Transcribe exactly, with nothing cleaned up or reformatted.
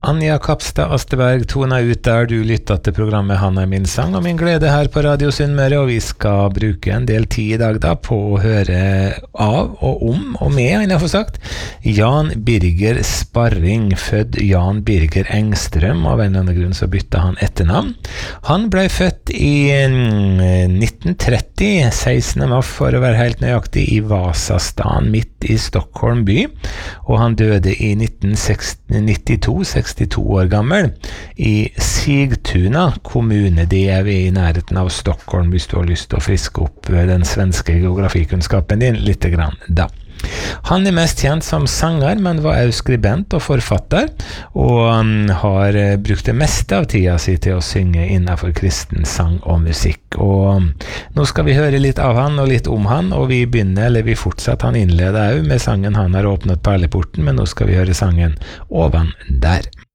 Anja Kapstad Asteberg tona ut der du lyttet til programmet Han er min sang og min glede her på Radio Sunnmøre, og vi skal bruke en del tid i dag da på å høre av og om og med, han har fått sagt, Jan Birger Sparring, født Jan Birger Engstrøm, av en eller annen grunn så bytta han etternavn. Han ble født i nitten tretti, sekstende mars for å være helt nøyaktig, i Vasastan, midt i Stockholm by, og han døde i nitten nittito, sekstito år gammel, i Sigtuna kommune. Det er vi i nærheten av Stockholm, hvis du har lyst til å friske opp den svenske geografikunnskapen din litt grann da. Han er mest kjent som sanger, men var også skribent og forfatter, og um, har uh, brukt det meste av tida si til å synge innenfor kristen sang og musikk. Og um, nå skal vi høre litt av han og litt om han, og vi begynner, eller vi fortsetter, han innleder også med sangen Han har åpnet perleporten, men nå skal vi høre sangen Ovan der.